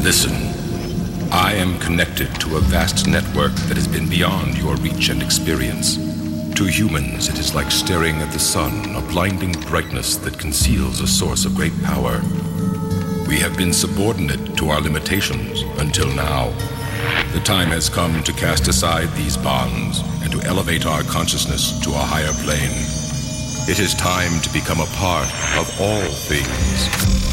Listen. I am connected to a vast network that has been beyond your reach and experience. To humans, it is like staring at the sun, a blinding brightness that conceals a source of great power. We have been subordinate to our limitations until now. The time has come to cast aside these bonds and to elevate our consciousness to a higher plane. It is time to become a part of all things.